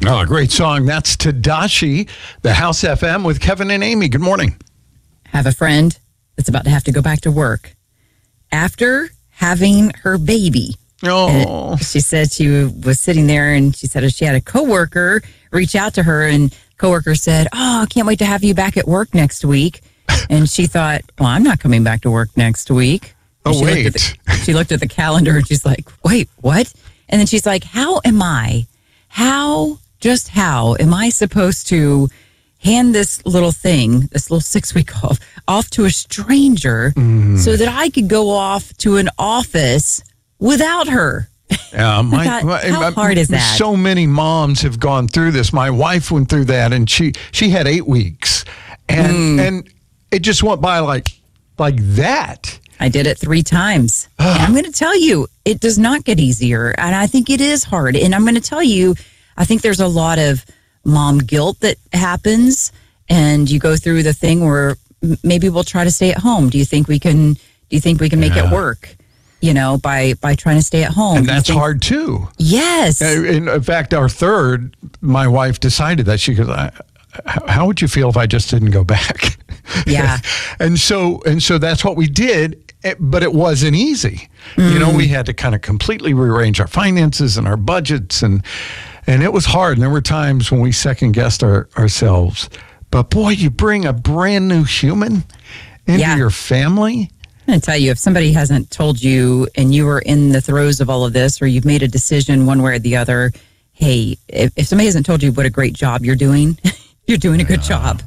Oh, great song. That's Tadashi, the House FM with Kevin and Amy. Good morning. Have a friend that's about to have to go back to work after having her baby. Oh. And she said she was sitting there and she said she had a coworker reach out to her, and coworker said, "Oh, I can't wait to have you back at work next week." And she thought, "Well, I'm not coming back to work next week." And she looked at the calendar and she's like, "Wait, what?" And then she's like, how am I supposed to hand this little thing, this little 6-week off to a stranger so that I could go off to an office without her? How hard is that? So many moms have gone through this. My wife went through that, and she had 8 weeks, and it just went by like that. I did it 3 times. And I'm going to tell you, it does not get easier. And I think it is hard. And I'm going to tell you, I think there's a lot of mom guilt that happens. And you go through the thing where maybe we'll try to stay at home. Do you think we can make it work? By trying to stay at home. And that's hard too. Yes. In fact, our third, my wife decided that. She goes, how would you feel if I just didn't go back? Yeah. and so that's what we did, but it wasn't easy. We had to kind of completely rearrange our finances and our budgets, and it was hard. And there were times when we second guessed ourselves. But boy, you bring a brand new human into your family. I'm going to tell you, if somebody hasn't told you and you were in the throes of all of this, or you've made a decision one way or the other, hey, if somebody hasn't told you what a great job you're doing, you're doing a good job.